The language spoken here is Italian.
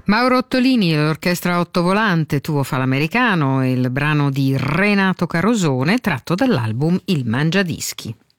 Mauro Ottolini e l'orchestra Ottovolante, Tuo fa l'americano, e il brano di Renato Carosone tratto dall'album Il Mangiadischi.